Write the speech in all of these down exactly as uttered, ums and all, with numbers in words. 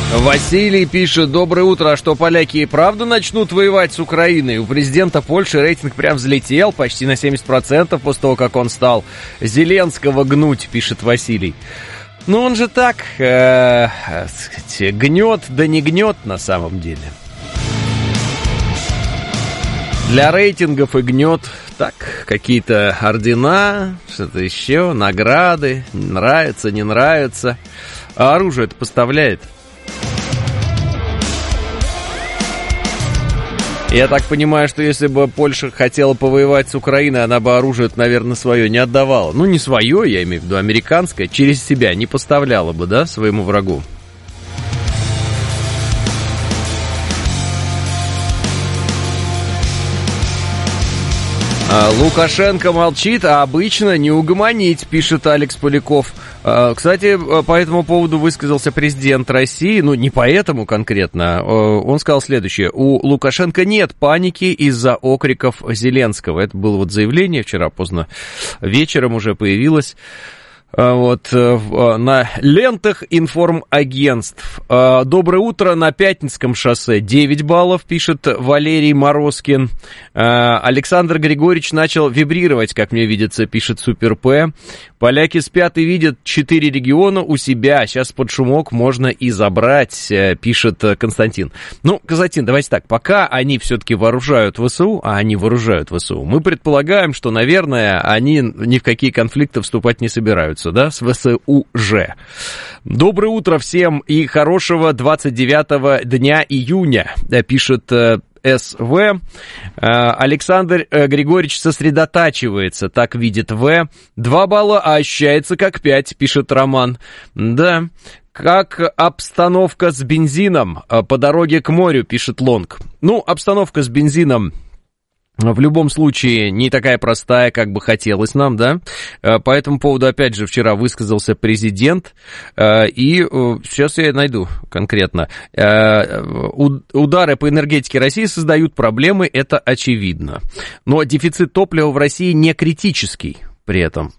Василий пишет: доброе утро, а что, поляки и правда начнут воевать с Украиной? У президента Польши рейтинг прям взлетел почти на семьдесят процентов после того, как он стал Зеленского гнуть, пишет Василий. Ну он же так, э, сказать, гнет, да не гнет на самом деле. Для рейтингов и гнет так, какие-то ордена, что-то еще, награды, нравится, не нравится. А оружие-то поставляет. Я так понимаю, что если бы Польша хотела повоевать с Украиной, она бы оружие, наверное, свое не отдавала. Ну, не свое, я имею в виду, американское, через себя не поставляла бы, да, своему врагу. Лукашенко молчит, а обычно не угомонить, пишет Алекс Поляков. Кстати, по этому поводу высказался президент России, ну, не по этому конкретно. Он сказал следующее: у Лукашенко нет паники из-за окриков Зеленского. Это было вот заявление вчера поздно вечером уже появилось. Вот, на лентах информагентств. Доброе утро на Пятницком шоссе. девять баллов, пишет Валерий Морозкин. Александр Григорьевич начал вибрировать, как мне видится, пишет Супер П. Поляки спят и видят четыре региона у себя. Сейчас под шумок можно и забрать, пишет Константин. Ну, Константин, давайте так. Пока они все-таки вооружают ВСУ, а они вооружают ВСУ, мы предполагаем, что, наверное, они ни в какие конфликты вступать не собираются. Да, с ВСУ же. Доброе утро всем и хорошего двадцать девятого дня июня, пишет СВ. Александр Григорьевич сосредотачивается, так видит В. Два балла, а ощущается как пять, пишет Роман. Да. Как обстановка с бензином по дороге к морю, пишет Лонг. Ну, обстановка с бензином в любом случае не такая простая, как бы хотелось нам, да. По этому поводу, опять же, вчера высказался президент, и сейчас я найду конкретно. Удары по энергетике России создают проблемы, это очевидно. Но дефицит топлива в России не критический при этом.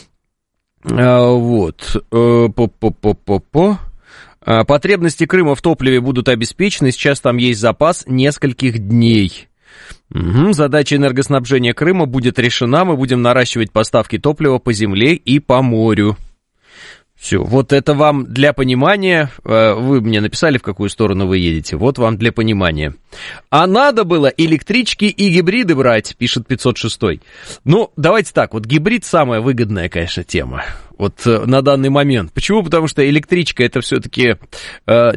Вот. По-по-по-по-по. Потребности Крыма в топливе будут обеспечены, сейчас там есть запас нескольких дней. Угу. Задача энергоснабжения Крыма будет решена, мы будем наращивать поставки топлива по земле и по морю. Все, вот это вам для понимания, вы мне написали, в какую сторону вы едете, вот вам для понимания. А надо было электрички и гибриды брать, пишет пятьсот шесть. Ну, давайте так, вот гибрид самая выгодная, конечно, тема, вот на данный момент. Почему? Потому что электричка это все-таки...